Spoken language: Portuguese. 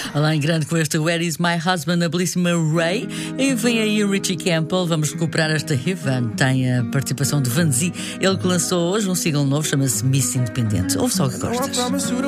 Olá em grande com este Where Is My Husband, a belíssima Ray. E vem aí o Richie Campbell. Vamos recuperar esta Rivan. Tem a participação de Vanzi. Ele que lançou hoje um single novo, chama-se Miss Independente. Ouve só o que gostas.